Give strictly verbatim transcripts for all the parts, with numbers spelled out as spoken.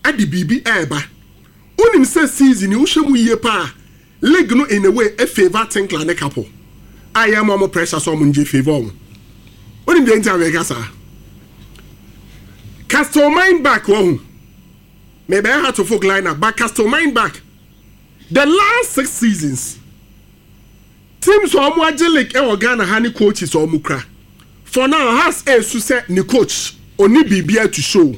adi bibi eba unim say season you shemu ye pa league no in a way a favor Tinkler ne couple I am more pressure so mo nje favor unim the entire Vegas Castle Mine back one maybe I had to folk line up but Castle Mine back the last six seasons teams so mo agilic e Ghana hani coaches so mo kra for now has a su say ni coach oni bibia to show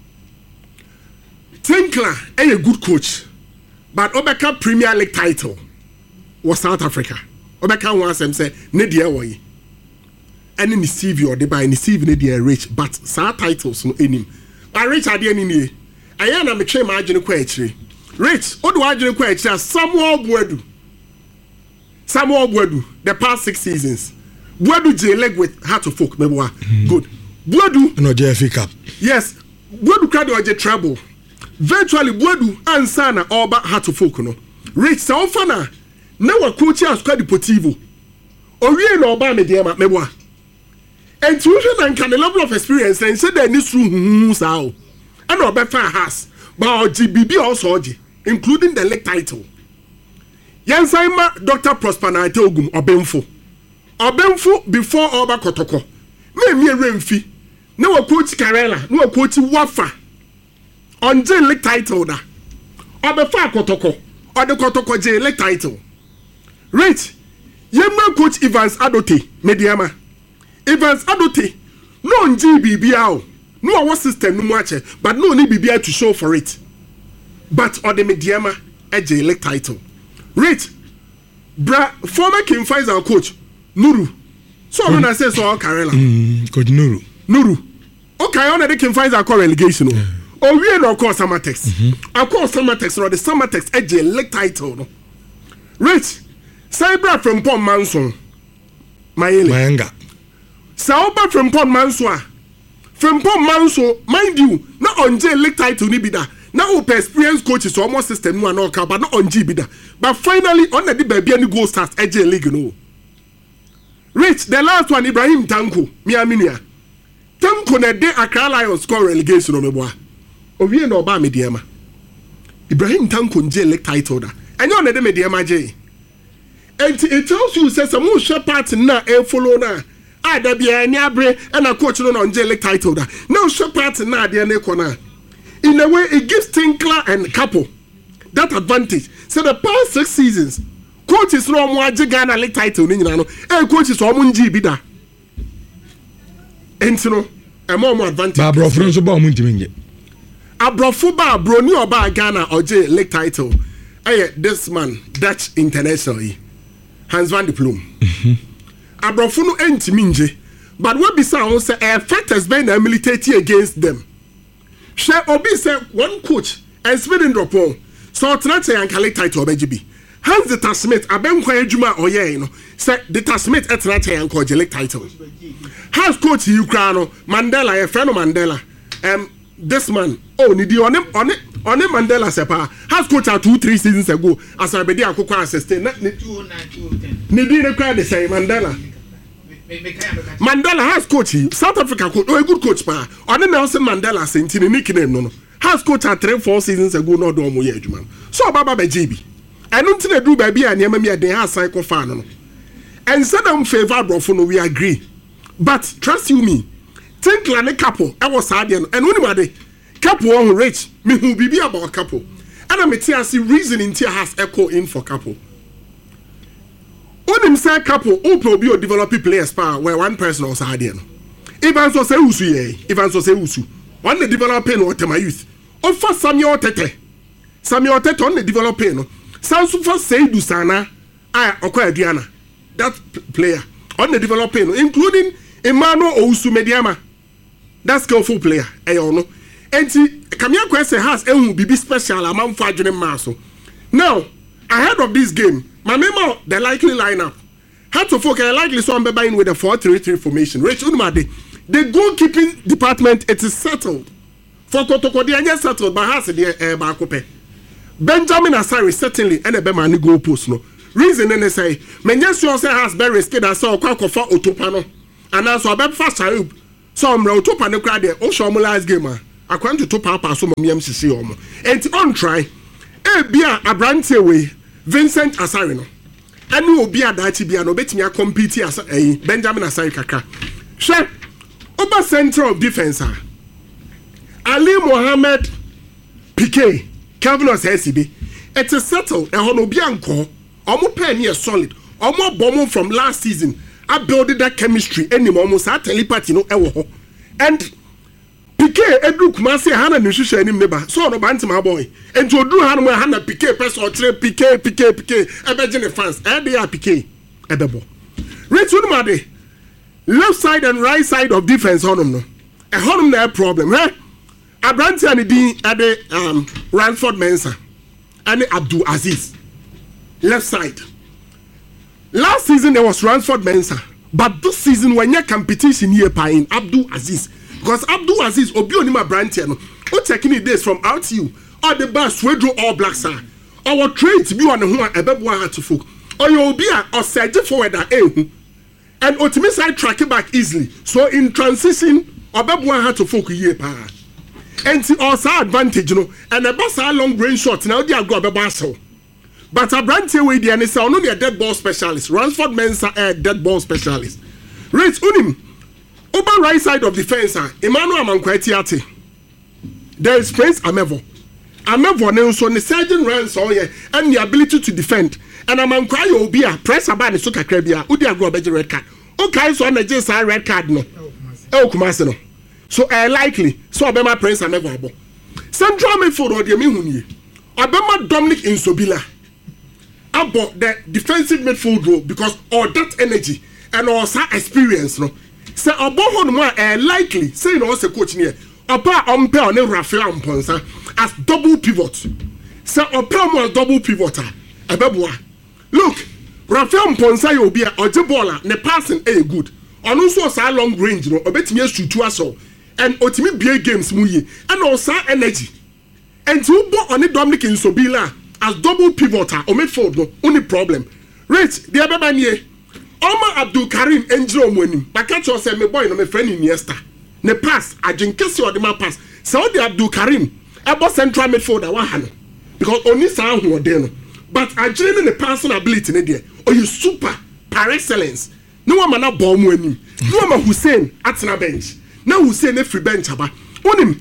Tinkler is a good coach, but Obeka Premier League title was South Africa. Obeka wants them say, Nedia way. And in the C V or the by in the C V Nedia rich, but South titles no in him. But rich at the end in here. I am a chain margin question. Rich, what do I do question? Samuel Buedu. Samuel Buedu, the past six seasons. Buedu J leg with heart of folk, maybe good. Buedu. No J F A Cup. Yes. Buedu crowd or J trouble. Virtually Buedu ansana oba hatu folk no rich sa ofana na wa coach as Squad Deportivo owie na oba me dey ma meboa enti wo hwe na nka the level of experience and say that ni suru hu sa o and oba fa has but oji bibi also oji including the league title yansan ma Doctor Prosper Nante Ogum obemfo obemfo before oba kotoko me me remfi na wa coach Karela na wa coach Wafa on J League title da obefa kotoko or the kotoko J League title rich yema coach Evans Adote mediama Evans Adote no G B B A no our system no much but no need B B A to show for it but or the mediama a J League title rich bra former King Faisal coach Nuru so when I say so Karela mm, coach Nuru Nuru okay on the King Faisal call relegation yeah. Oh, we no call Samatex. I call Samatex or the Samatex edge league title. No. Rich, Cyber from Pond Manson. Mayele. Mayanga. Sauber from Pond Mansoa. From Pond Manso, mind you, not on J league title ni bida. Now open experience coaches almost system no no but not on G bida. But finally on the baby and go start edge league no. Rich, the last one Ibrahim Tanko, Miaminia. Tanko na de Accra Lions score relegation on me. Owie na oba mediama Ibrahim Tanko nje league title da enye on de mediama je and it tells you say some share part na e follow na ada bia ani abre na coach no nje league title da now share part na de na kona in a way it gives Tinkler and Couple that advantage so the past six seasons coaches no mo age Ghana league title ni nyina no e coaches o mo nji bi da entino e mo mo advantage ba bro fro so ba mo ntimi nje Abrofo ba bro ni oba Ghana oje league title. Eh this man Dutch international Hans van der Ploem. Mhm. Abrofo no entimi nje. But we be say on say a factors been militate against them. Share obi say one coach and Sweden drop on. So tonight and league title obeji. Hans the Smith abenkwa adwuma oye no. Say the Smith tonight and coach league title. Hans coach Ukraine no Mandela a friend of Mandela. Um this man oh nidi on him on it on him Mandela sepa has coach out two three seasons ago as I be there akoko assist na nidi ne kwa de say Mandela Mandela has coach South Africa coach oh a good coach pa on Nelson Mandela senti ne nickname no no has coach at three four seasons ago no do mo ye adwuma so baba be J B enu nti na du ba bia ne ma me den has cycle fan no and said them favor brofo no we agree but trust you me Tinkler ne Couple I was sad and anybody Couple on rich me who be about Couple and I'm a T R C reason in Tia has echo in for Couple on him say Couple who probably develop players power where one person was sad and Evans was a usu ye Evans was a usu one the developing what my youth or for Samuel Tete Samuel Tete on the developing sounds for say do sana I acquire Diana that player on the developing including Emmanuel Ousu Mediama. That skillful player, eh no. Enti Kamia Kwese has a bibi special amount for adwene maso. Now, ahead of this game, my memo the likely lineup. Had to focus likely so I'm buying with a four three three formation. Rich Unmade. The goalkeeping department it is settled. For Kotoko they are settled but has the eh Bakope. Benjamin Asari certainly and a Bemani goal post no. Reason and say, Menjes say has very scared as so Kwakofa Otopano. And also about fast Ayub. So I'm round top and the crowd there. Oh, show me last game. akwan to papa so mom sisi omo enti on try e bia abrante we Vincent Asare no ene obi adachi bia no betimi compete as eh, Benjamin Asare kaka hwe oba center of defense Ali Mohammed Piqué Calvin Osesibe it is settled e hono obi anko omo pen here solid omo bomb from last season I built that chemistry anymore almost at telepathy no ewo and Piqué edu Kumasi hana ni hwehwe anim neba so no banti my boy and to do hana hana Piqué person or tre Piqué Piqué Piqué ebeje ne fans e dey Piqué ebebo reach you made left side and right side of defense honum no e honum na problem eh Abranti and din ade um Ransford Mensah and Abdul Aziz left side. Last season there was Ransford Mensah, but this season when you competition here paying Abdul Aziz because Abdul Aziz obi onima Brantiano o taking the days from out you or the bus we draw all black sir our trade to be on the one ebebo ha to folk or you obi a or surge forward that eh and ultimate side track it back easily so in transition obebo ha to folk here pa and also advantage you know and the bus are long range shot now they are go obebo so. But Abrante we the anisa only a dead ball specialist. Ransford Mensah a dead ball specialist. Rich unim. Over right side of the fence, Emmanuel Amankwetiati. There is Prince Amevo. Amevo Nelson, the sergeant runs all year and the ability to defend. And Amankwayo will be a press about the Suka Krebia, Udia go beji red card. Okay, so on the just red card no. El Kumasino. So uh, likely, so Abema Prince Amevo. Central midfield or the Mihuni. Abema Dominic Insobila. About the defensive midfield role because all that energy and also experience no say about one more uh, likely say no say coach near opa ompe on Rafael Mponsa as double pivot say opa more double pivoter ebeboa look Rafael Mponsa you be a oje baller ne passing eh good on also say long range no obetimi shoot aso and otimi bie games mu yi and also energy and to bo on Dominic Insobila as double pivoter or midfield no only problem. Rich, the other nie. Omar Abdul Karim Angelo Mwenim. Bakacho say me boy no me friend Iniesta. Ne pass, ajinkesi or the man pass. So the Abdul Karim, abo central midfielder wa hano. Because only sa hu ode no. But ajine ne passing ability ne there. Or you super par excellence. No one man na ball Mwenim. No man Hussein at na bench. Now Hussein e free bench aba. Onim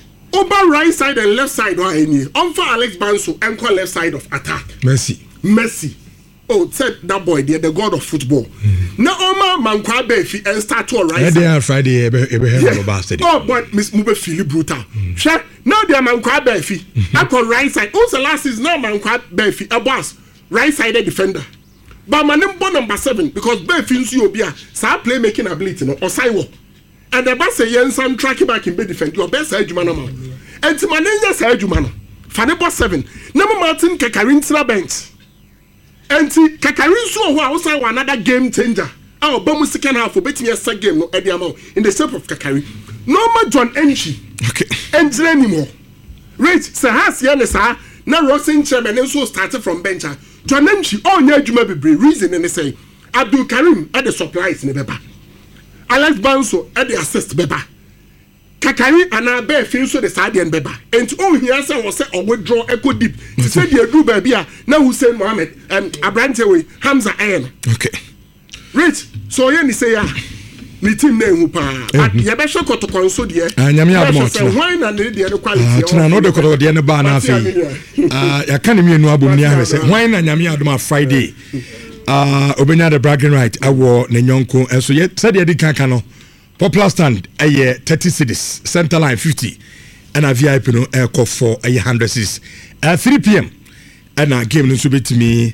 over right side and left side or any. On for Alex Banso and call left side of attack. Messi. Messi. Oh, said that boy there, the god of football. Mm-hmm. Now Omar Mankwa Befi and start to right. Yeah, Friday Abraham bastard. Oh, but Miss Mube Philly brutal. Sure. Now they are Mankwa Befi. I call right side. Also last is now Mankwa Befi a boss. Right sided defender. But my number number seven because Befi nsu obi a sa playmaking ability no or sidewalk. And the boss say yen some track back in be defend your best adwuma no man. And to manage say adwuma no. Fanebo seven. Number Martin Kakarin to bench. And to Kakarin so who outside another game changer. Our bomb second half for betting yes game no Eddie amount in the shape of Kakarin. No more John Enchi. Okay. And anymore. Rich say has yen sir. Now Rosin chairman also started from bench. John Enchi all nya adwuma bebre reason and say Abdul Karim at the surprise in the beba. Alex Banso at the assist beba. Kakari and I bear feel so the side and beba. And all he answer was say or withdraw echo deep. To say the do baby now Hussein Mohammed and Abrantewe Hamza Ayan. Okay. Rich, so you say ya. Me team name pa. Ya be show to console there. Ah nyame admo. Why na ne dey no quality. Ah tena no de ko de ne ba na afi. Ah ya kan me enu abom ni ahwe say why na nyame admo Friday. Uh, Obenya the bragging right awo ne nyonko enso ye said ye di kanka no popular stand aye thirty cedis center line fifty and a V I P no e ko for aye one hundred cedis at three p m and a game no so betimi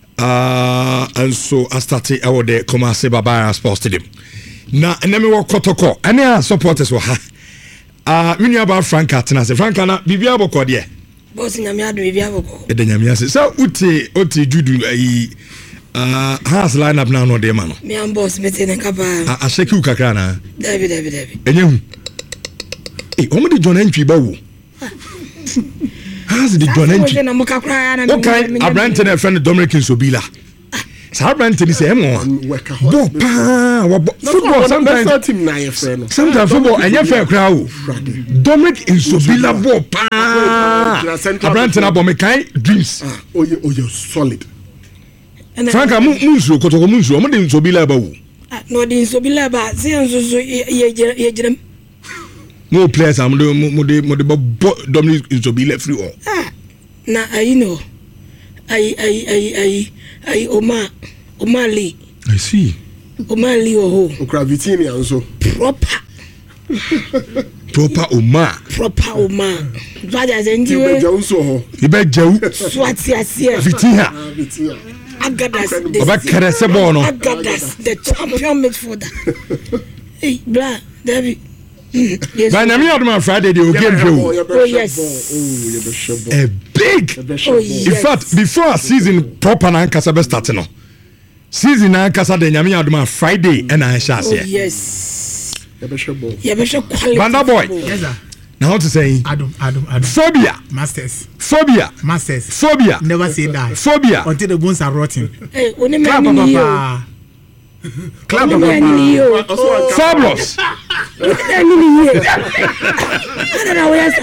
uh and so I started awo the Kumasi Baba Sports Stadium na enemi wo kotoko ene supporters wo ha ah uh, mini about Frank Atena se Frank na bibia boko de boss nyame ado bibia boko e de nyame ase so uti uti judu ayi Uh, has line up now no de man. Me am boss mete ne kapa. A shake you kakra na. David David David. Enye hu. Eh, o mo de John Entry ba wo. Has the John Entry. Okay, Abrante na friend Dominic Insobila. Sabrante ni say emo. Bo pa, football sometimes team na ye fair no. Sometimes football enye fair crowd. Dominic Nsobila bo pa. Sabrante na bo me kai dreams. Oh you oh you solid. Franka mu munsu kotoko munsu, mo de Nsobila ba wo. No de Nsobila ba, se nso ye ye jirem. No players am do mo de mo de Dominic Nsobila free all. Ah. Na I know. I I I I I Oma Omali. I see. Omali oh. Okravitini anso. Proper. Proper Oma. Proper Oma. Vaja zenji we. Ibe janso ho. Ibe jewu. Swati asia. Vitiha. Vitiha. Agadas. Oba kerese bo no. Agadas the champion midfielder. Hey, blah, David. Yes. But Nyame Adom Friday the game show. Oh yes. Oh, a big. Oh yes. In fact, before season proper na Ankasa be start no. Season na Ankasa the Nyame Adom Friday and I shall say. Oh yes. Yebeshebo. Yebeshe quality. Banda boy. Yes sir. Now what to say? Adam, Adam, Adam. Phobia. Masters. Phobia. Masters. Phobia. Never say that. Phobia. Until the bones are rotting. Hey, oni me Clap ni yo. papa. Clap Oni me ni yo. Fabulous. Oni ni yo. Ana na we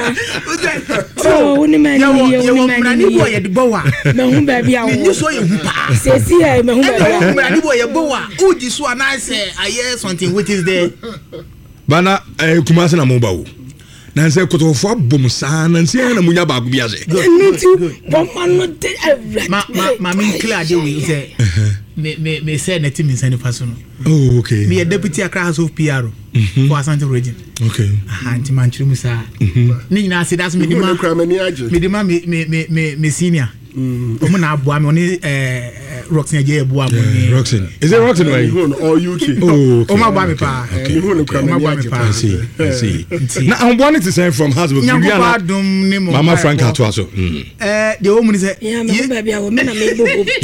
sa. Oh, oni me ni yo. Oni me ni yo. Ye de bowa. Me hu ba bia wo. Ni so ye hu pa. Se si e me hu ba bia. Me ni boy ye bowa. Uji so na say aye something which is there. Bana eh Kumasi na mo ba wo. Na say kotofo abom saa na nsia na munya ba bia se. Good. Bomba no de every. Ma ma ma me clear dey we say. Me me me say na team insani faso no. Oh okay. Me deputy Accra House of P R for Asante region. Okay. Ah anti manchuru musa. Ni nyina say that's me di ma. Me di ma me me me me senior. Omo na aboa me oni eh Roxen aje aboa mo ni. Roxen. Is it Roxen way? Or U K. Oh okay. Omo aboa me pa. Me hu no kra me aboa pa. I see. I see. Na I'm wanting to say from Hasbro. Nyankopa dum ni mo. Mama Frank Atuaso. Eh the woman say yeah me ba bia wo me na me bo.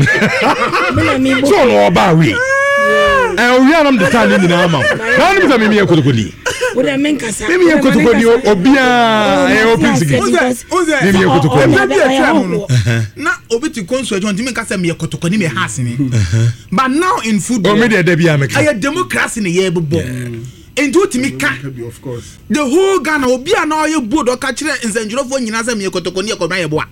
Me na me bo. So no ba we. Eh we am the time ni na ma. Na ni me me ekotokoni. Wo da men kasa. Me me ekotokoni obia eh open sigi. Oze. Me me ekotokoni. Na bia twa no. Na obi to konso ejo ntimi kasa me ekotokoni me has ni. But now in football. O me dey dey bia me ka. Aye democracy ne ye bebo. Ento timi ka. Of course. The whole Ghana obia na oye board o ka kire nsanjurofo nyina sa me ekotokoni e ko na ye boa.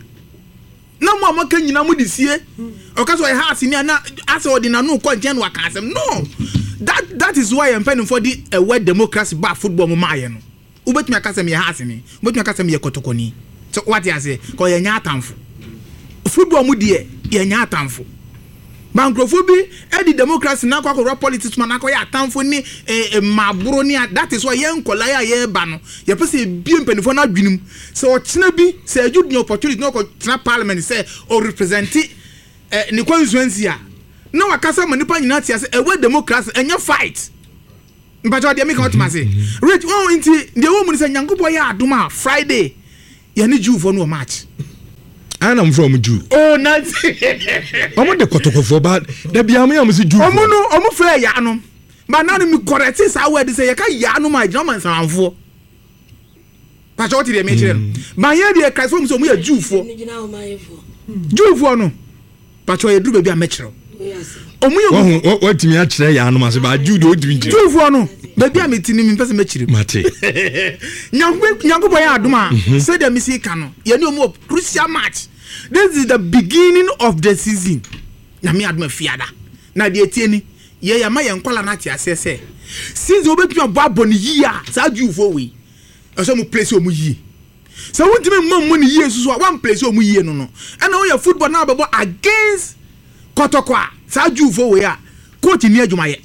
Na mo amaka nyina mo disie. O ka so e has ni na ase odina no ko nchen wa ka asem. No. That that is why I'm penning for the uh, word democracy ba football mo maye no. Ubetumi akasa me has ni. Ubetumi akasa me ekotokoni. So what you say? Ko ye nya atamfo. Football mu de ye nya atamfo. Bankrofo bi e di democracy na kwa ko politics man akọ ya atamfo ni eh, maburo ni. That is why ye nkola ya ye ba no. Ye pese bi mpenifo na dwunum. So o kina bi say you the opportunity no ko tena parliament say o represent eh ni constituency a. No wakasa manipa nyina tia say e we democracy enya fight. Mpacho de me ka otuma say. Rich oh inti de wo mu say Nyankopɔ ya adoma Friday. Ye ni Jew for no match. I am from Jew. Oh, nice. Omo de kotokofo ba da bia me am se Jew. Omo no, omo frɛ ya no. Ba na no me correct say word say ye ka ya no ma gina man sanfo. Pacho what dey me kire no. Ba ye dey Christ from so mo ya Jew fo. Jew fo no. Pacho ye duru ba bia me kire. Omo ye wo what me a kire ya no ma se ba Jew do odiri nti. Jew fo no. Ba bia me tini me pese me kire. Mate. Nyanko nyanko boy adoma. Say dem see ka no. Ye ni omo crucial match. This is the beginning of the season. Na me adoma fiada. Na de tie ni ye ya ma ye nkola na tia se se. Since obetumi abo abo ni yi a sa Jew fo we. Eso mo place omo yi. So won timi mam mo ni yi susu a one place omo yi no no. And now your football now bebo against Kotoko a sa Jew fo we a coach ni adwuma ye.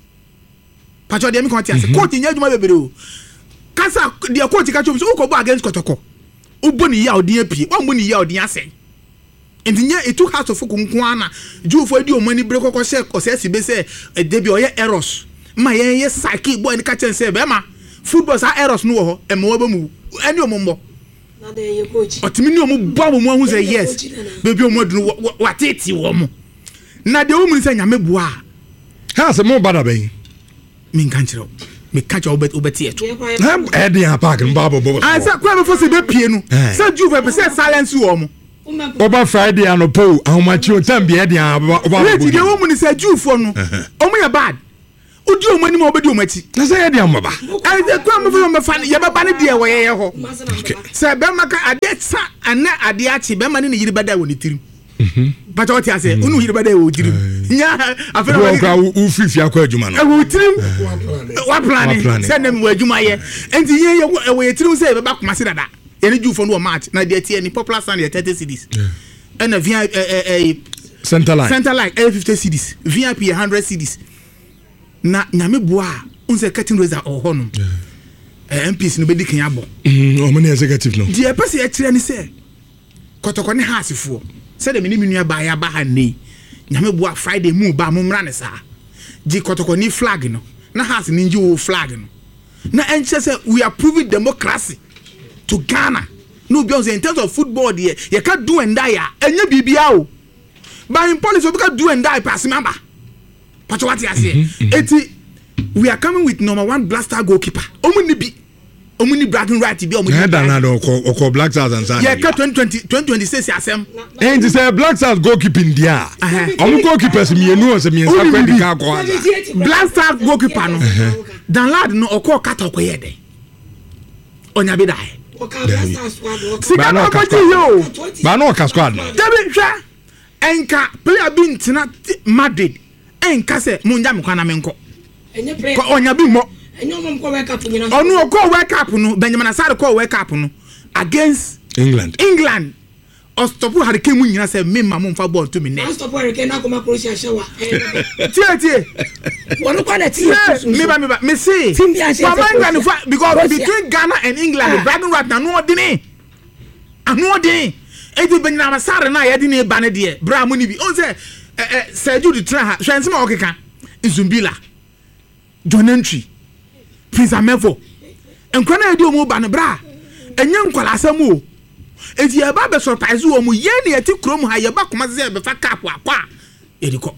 Pacho de mi kon tia se coach ni adwuma bebere o. Kasa de coach ka chom so ukobo against Kotoko. Ubo ni ya odin apie, o mo ni ya odin ase. Entinya etu house of kunkwan na Jew fo edi o mani bre kokko se o se sibe se debi o ye errors. Ma ye ye saki boy ni ka chen se be ma. Football sa errors no ho e mo ba mu. Ani o mo mbo. Na de ye coach. Otimi ni o mo ba mo hu say yes. Baby o mo dunu wateti wo mo. Na de o mu se nyame boa. Ha se mo bada ben. Me nkan kire. Me catch obet obeti eto. Ha e dey park no babo bobo. Ah say kwa me for se be pie no. Say Jew for say silence wo mo. Oba Friday and po how much you time be there oba the woman is a Jew for no omo ya bad odi omo ni mo obedi omo ati na say dey amaba I dey come from me fan ye baba ne dey we ye ho say be maka ade sa ana ade achi be ma ne yiri bada woni tirim but what you say unu yiri bada wo tirim nya afere wo ka wo fifi akọ adwuma no e wo tirim wa plan say na mo adwuma ye enti ye ye wo ye tirim say be ba koma se dada any Jew for no match na dey tie ni popular stand thirty cedis and a V I P eh center line center line fifty cedis V I P one hundred cedis na nyame boa unse cutting razor or honum eh M Ps no be dikan abo mm o money executive no die person e kire ni say kotoko ne hasifo say de me ni menua ba ya ba ha nei nyame boa Friday mu ba mo mra ne sa di kotoko ni flag no na has ni nji wo flag no na enche say we are proving democracy to Ghana no be in terms of football there you can do and die enye bibia o but in policy we can do and die pass member but what you say eti we are coming with number one blaster goalkeeper omuni bi omuni bragging right bi omuni na na do ko Black Stars and San yeah twenty twenty twenty twenty-six asem and to say Black Stars goalkeeping dia omu goalkeepers mienu o se miensa kwedi ka ko Black Stars goalkeeper no dan lad no okọ kata okoye de onya bi dai sika no pati yo ba no ka squad no dabi hwa enka player bi ntina Madrid enka se munja mkwana menko enye player ko onya bi mo enye mo ko wake up nyina onu ko wake up no Benjamin Asare ko wake up no against England England o stop Hurricane mu nyina se me ma mo mfa ball to me ne stop Hurricane na koma Croatia shawa tie tie wonu kwa na tie me ba me ba me see because between Ghana and England bragging right now no odini anu odini e di Benjamin Asare na ya di ne ba ne de bra mu ni bi on say eh Sergio de tra ha hwense ma okeka Nzumbila John Entry Prince Amevo enkwana edi omo ba ne bra enye nkwala asem o eti e ba be surprise o mu ye ne eti krom ha ye ba koma ze be fa cap akwa ediko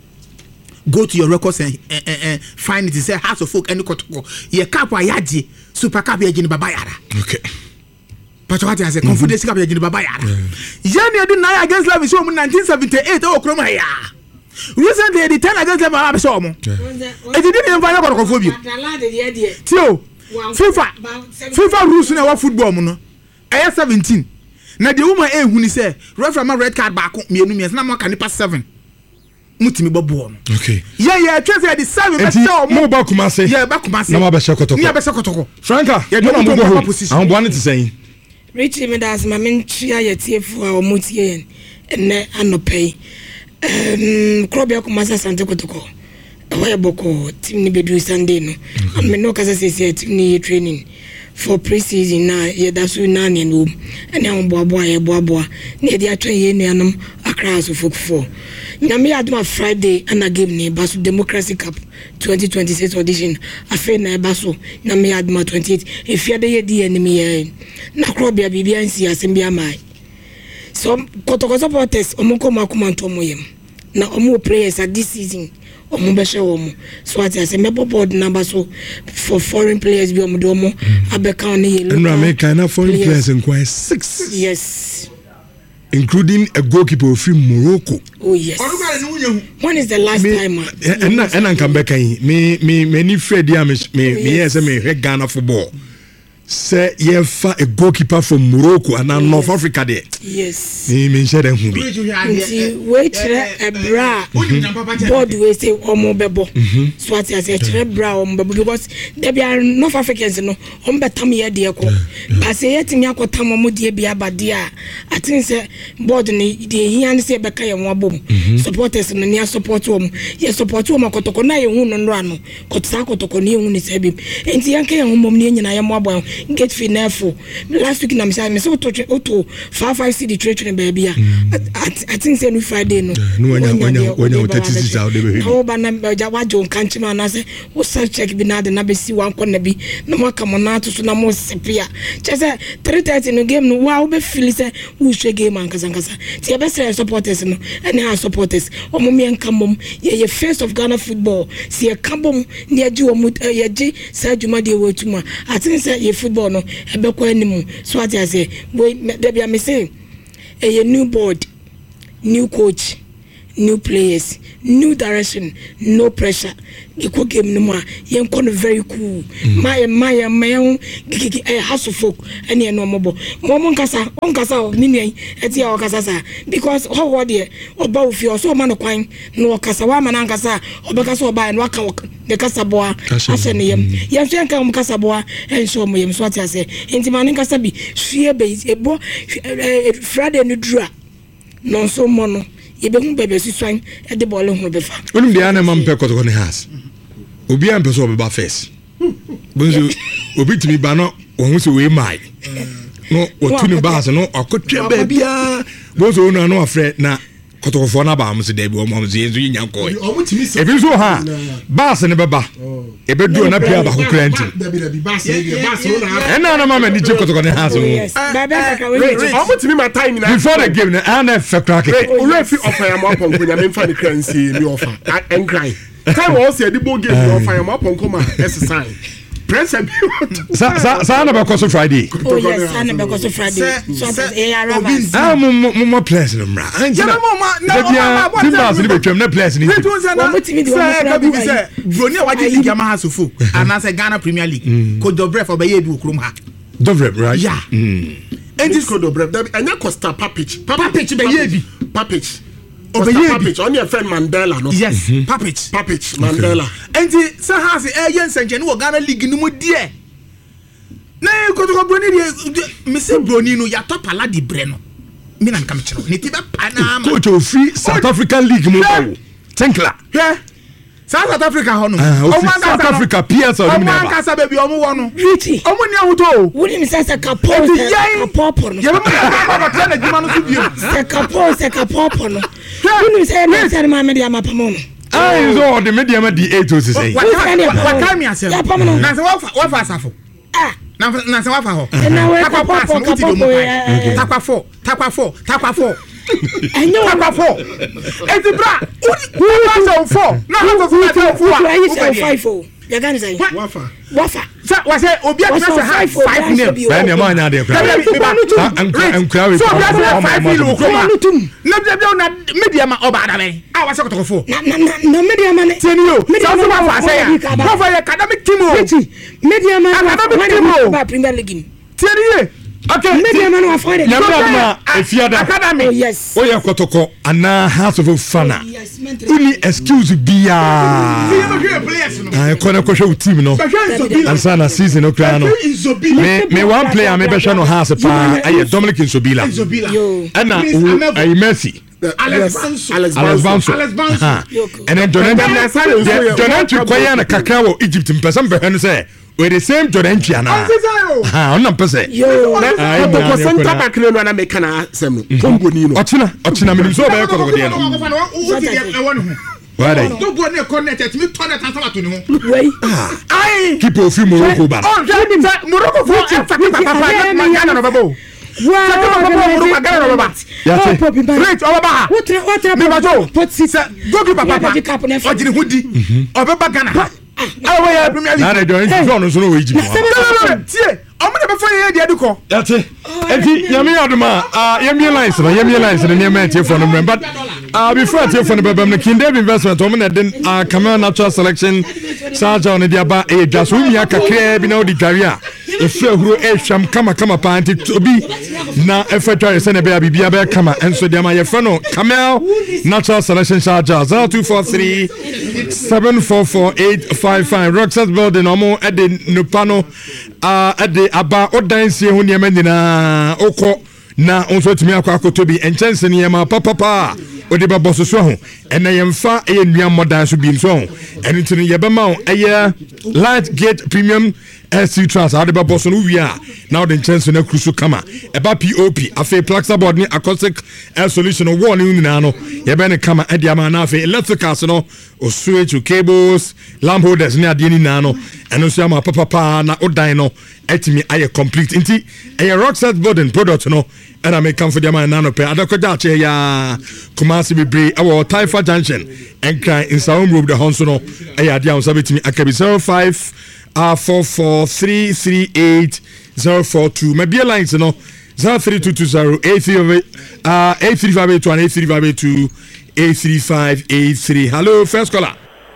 go to your records and uh, uh, uh, find it say House of Folk any kotoko ye cap ayaje super cap ye gini baba yara okay but what I say confidence cap ye gini baba yara ye ne edi nine against Levi so mu nineteen seventy-eight o krom ha ya recently the ten against Levi ba so mu eti di ne mfa kotoko fo bi tio FIFA FIFA rules na wa football mu no eh seventeen na the woman eh hu ni say referee ma red card back mienu mienu na mo ka nipa seven mutimi bobo no okay yeah yeah twese the seven be show mo ba kuma say yeah ba kuma say na ma be shekotoko ni ba shekotoko Franka yeah no mo bo position an bo an te say Richie me das ma men tua ye tiefu a omutie yen enne anopei em krobia kuma sa sante kotoko e boko team ni bedu Sunday no am no kasa say team ni training for pre-season na ye da so na ne no ene am boaboa ye boaboa ne dia twa ye nuanom Accra so folk for na me aduma Friday ana game ne baso Democracy Cup twenty twenty-six audition afa na baso na me aduma twenty-eight e fia de ye di enemy ye na krobia bibia nsi asembia mai so kotoko supporters omko makuma ntomo yem na omo players at this season omo be she omo so ati ase me board number so for foreign players bi omo do omo abeka on ye no American na foreign players in quite six yes including a goalkeeper from Morocco. Oh yes. When is the last me, time? And and and come back me me me ni Fred ya me me me yes me Ghana football. Say ye fa a goalkeeper from Morocco and yes. North Africa there. Yes. Me me share them hubi. Wait a bra. Board we say omo bebo. So at say tre bra omo bebo because they be North Africans no omo betam ye de ko. But say yet me akotam omo de bia bade a. I think say board ni de hian say beka ye mo abom. Supporters no near support omo. Ye support omo kotoko na ye hu no no ano. Kotsa kotoko ni hu ni say bi. Enti yanka ye hu mom ni nyina ye mo abom. Get fineful last week na me say me so to to five five city trade trade baby I think say no Friday no no when when you thirty six out there how ba na ja wajo kanchi ma na say wo self check bi na de na be si wan kona bi na mo kamo na to so na mo sepia che say three thirty no game no wa wo be feel say wo hwe game an kasa kasa ti e be say supporters no and our supporters o mo me enkamom ye ye face of Ghana football si e kambom ne agi o mu ye gi sa adwuma de wo tuma I think say ye football no ebe kwa animu so ati ase we there be me say a new board, new coach, new players, new direction, no pressure. Equal game no more. Young con very cool. My my my gigi a house of folk and you know mobile. Momon Casa, on Casa, Nini, at your Casasa. Because how what dear, or both your so man of quine, no Casawaman and Casa, or Bacaso by and Waka, the Casaboa, Asanium. Yan come Casaboa, and show me what I say. Intiman Casabi, sheer base, a boy, Friday and Dra. Non so mono. Yebehun bebe si swan e de ball hu befa onum de ana mam pe kotoko ne has obi am peso be ba first bonzo obi timi ba no won se we mai no otunu ba se no akotwa ba bia bonzo no no afre na kotoko fo na ba am se de bi o mo se enzo nya ko e bi so ha ba se ne beba e be du na pia ba ko kranti da bi da bi ba se de ba se na e na na mama ni je kotoko ne has ba ba ka we o timi my time na before the game na ana fe crack o re fi offer am upon ko nya me fa ni kransi mi offer en cry time o se de bo game mi offer am upon ko ma exercise pressure sa sa sa na ba ko so Friday oh yes sa na ba ko so Friday so that e araba ah mo mo mo place no mra ya mo ma na o timba se be twem na place ni wa mutimi de wa ka bi se broni waje league ama ha sofo ana se Ghana Premier League ko Dobre for be ye bi okrom ha Dobre right yeah and this ko Dobre anya Costa Papich Papich be ye bi Papich Obeye Papich on your friend Mandela no yes Papich Papich Mandela enti se ha se e yen senche no Ghana League no mu die na ko to broni die me se broni no ya top ala di bre no me na nkam kire ni ti be pana ma coach of free South African League mo go Tenkla yeah South Africa ho no South Africa P S L o man kasa baby o mo wo no Richie o mo ni ahuto woni mi sasa kapo kapo no ye mo ma ba tele djuma no su bio se kapo se kapo no woni mi se na se ma me dia mapamo no ah so the media ma di eight o se say what time ya se na se wa wa fa asafo ah na na se wa fa ho na we kapo kapo takwa four takwa four takwa four enyo takwa four enti bra who was four na ha for four I is five oh ya gani say wafa wafa sa wa say obi a say ha five name ba ne ma nya de kra ankra we so obi a say five name okoma na bia bia na media ma oba da ben a wa say kotoko four na na na media ma ne teni yo so so wa say ya wa fa ya academic team o media ma academic team o ba Premier League teni ye okay media ma no afọ de nyamra ma efiada academy oh yes o ye kotoko ana house of fana yes mentally uni excuse bia ah ko na ko hwe team no ansa na season no kra no me me one player me be hwe no house pa aye Dominic Nsobila yo ana aye Messi Alex Alex Alex Banso and then Jonathan Jonathan kwaya na kakra wo Egypt mpesa mbe hwe say we the same Jonathan ana ha on mpesa yo ko center back no na make na sem no Congo ni no ochina ochina me so be ko ko de no why do go na connect me turn that answer to no wey ai keep of Morocco ba oh Morocco for papa papa na Ghana no babo wow Morocco Ghana no baba ya te great obaba what what me bajo put sit go keep papa ojini hudi obaba Ghana awo ya Premier League na de join zone so no we Egypt tie omo de be fo ye de aduko ya te enti yami aduma ah yami lines na yami lines na yami antie for no but ah before antie for no babam no King David investment omo na den ah Cameroon natural selection Saja on the aba e dwa so mi akakra bi na odi dware a efe huro e hwam kama kama pa anti obi na efe dware se na be bibia be kama enso de ma ye fe no Camel natural selection Saja zero two four three seven four four eight five five Roxas building omo e de nupano ah e de aba odansie ho ne ma nyina okọ na onso timi akọ akotobi enchanse ne ma papa pa odi ba boso so ho ena yemfa eye nua modan so bi nso ho eni tini yebema ho eye light gate premium S C trans adi ba boso no wi a na odi enchanse na kruso kama eba P O P afi plaxa board ni acoustic air solution wo ni nyina no yebe ne kama edi ama na afi electricals no o switch cables lamp holders ni adi ni na no eno so ama papa pa na odan no etimi aye complete nti eye Rockset building product no and I make come for the man nano pe adakoja che ya Kumasi Bibre awo Taifa Junction and cry in Saum Road the Honsono aya dia on sabetimi akabi zero five four four three three eight zero four two my beer lines no zero three two two zero eight three uh eight three five eight one eight three five eight two eight three five eight three. Hello, first caller.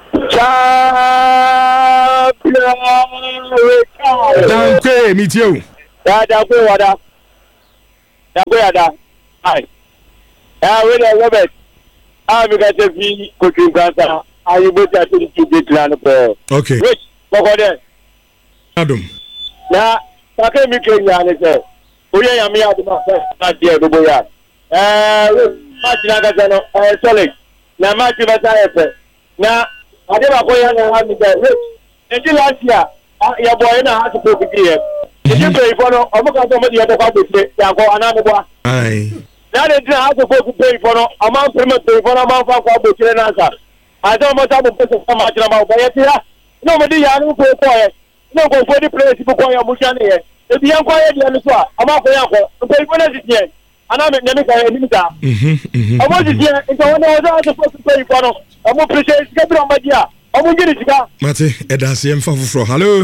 Dankwe, meet you. Yeah, Dankwe, wada. Dankwe, wada. Hi. Yeah, we are Robert. I'm going to be cooking cancer. I will be able to get land. Okay. Which, what are Adam. Now, I can't be clean, I say. We are me out of my first, not dear, the boy. Uh, Martin, uh, solid. Now, Martin, now, I never go and have me there. Rich, until last year, your boy and I had to put the gear. If you pay for no, I'm going to the other part of the another one. Aye. Now they have to pay for no amount payment for no amount for the answer. I don't want to put so much about it. Nobody has no pay for it. No go for the place to go your Mushani. If you are quiet, you are about to pay for it. And I'm in the middle. I want to hear if I want to pay for no. I'm going to appreciate it. I'm going to get it. Mate, Edasium for hello.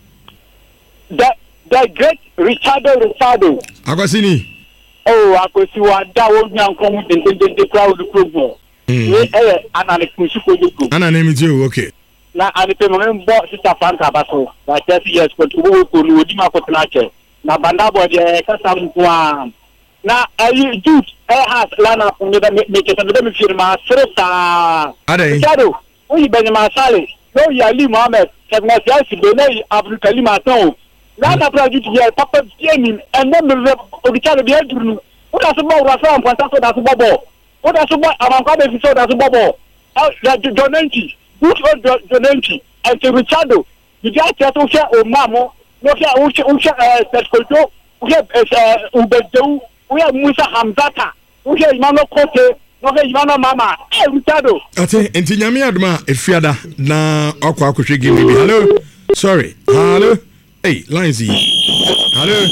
The the great Richardo Richardo. Agosini. Oh, I could see what that was now coming in the crowd of the eh, and I push you. And I name it you, okay. Now, I remember Sister Franca Basso, like thirty years ago, to go to Ludima Cotonache. Now, Bandabo, the Casam. Now, I do has Lana from the make it a little firma, Sresa. Ade. Shadow, we Benjamin Sally, no, Yali Mohammed, have not yet to be Abdul Kalimaton. Lana project here, Papa Jamie, and then the child be able to. What does about Rafa and Fantastic as a bubble? What does about Amankabe if you saw as a bubble? Out like Donenti, who's Donenti, and to Richardo. You just have to share or Mamo, no share Usha, uh, Pescoto, we have Ubedo. We have Musa Hamzata. We have Imano Kote. We have Imano Mama. Hey, Richardo. Ate, enti nyame aduma efiada na okwa akohwe game bi. Hello. Sorry. Hello. Hey, lines yi. Hello.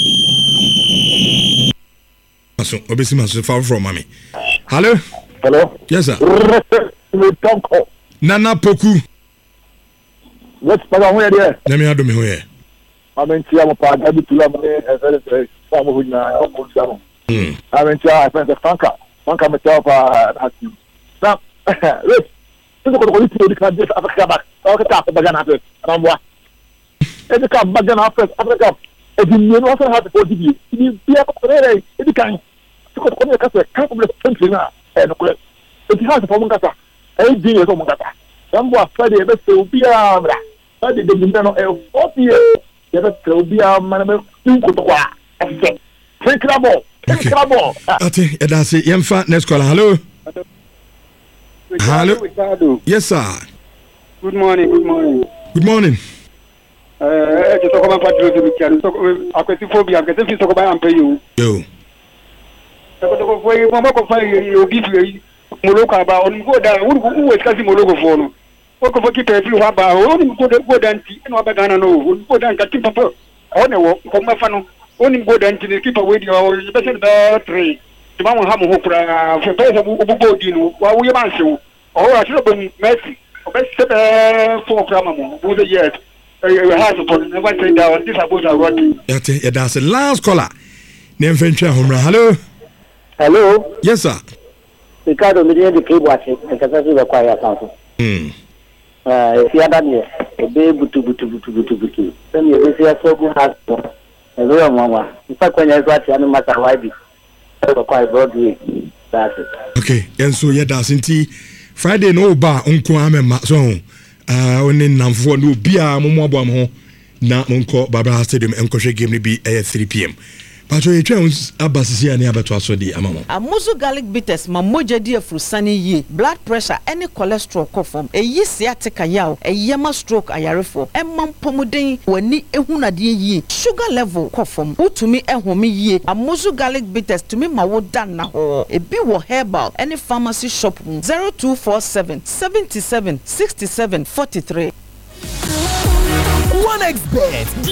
Maso, obesi maso far from mami. Hello. Hello. Yes sir. Tonko. Nana Poku. What's Papa where there? Nyame aduma ho ye. Amentia mo pa gabi tula mo e very samo hu na o mo samo. Mm. Amentia I find Franca. Franca me tell pa hati. Na, wait. Tu ko ko ti di ka dis Africa back. O ka ta ba gana pe. Ramwa. E di ka ba gana Africa Africa. E di ni no so ha to di bi. Di bi ko re e di kan. Tu ko ko ne ka se ka ko le country na. E no ko. E di ha se fo mo kasa. E di e so mo kasa. Ramwa fa de be se obi amra. Fa de de mi no e o ti e. Ya be se obi amra me tu ko to kwa. E Think about. Think about. Ate, edase yemfa next caller. Hello. Hello. Yes sir. Good morning, good morning. Good morning. Eh, je to comment pas de weekend. So akweti phobia, akweti fi so ko ba am pay you. Yo. So ko foi, mo ko foi o give moloko aba on go da, wo wo kasi moloko fo no. Wo ko foki pe fi wa ba, o ni go go danti, no ba gana no, wo go dan ka ti papa. O ne wo ko ma fa no. Oni go dan ti keep away the or special the three. The man ha mo kura for pay for obubo di no. Wa wo ye man se wo. O ra ti bo Messi. O be se be for krama mo. Wo the years. Eh ha so for never say that this about a road. Ate, edase last caller. Nem fentwa homra. Hello. Hello. Yes sir. Ricardo me dey keep watching. I can see the choir sound. Mm. Uh, if you are done, e be butu butu butu butu butu. Then you be say so good has. Hello, Mama. In fact, when I was watching, I was like, "I'm quite Broadway." That's it. Okay, and so yeah, that's indeed Friday. No bar unko amema so. Ah, oni namfo no bia momo abo am ho na monko Barbara Stadium enkohwe game ni bi eh three p m. Pacho ye twa abasisi ani abeto aso di amamo. Amuzu garlic bitters ma moja di afrusani yi, blood pressure any cholesterol kofom, e yi sciatica yaw, e yema stroke ayarefo, e mampomuden wani ehuna di yi, sugar level kofom, utumi ehome yi. Amuzu garlic bitters tumi ma wo dan na ho. E bi wo herbal any pharmacy shop zero two four seven seven seven six seven four three. one X bet